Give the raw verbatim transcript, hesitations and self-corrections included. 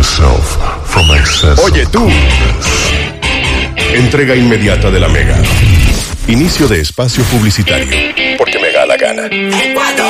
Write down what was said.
myself from excess. Oye tú. Entrega inmediata de la Mega. Inicio de espacio publicitario. Porque me da la gana.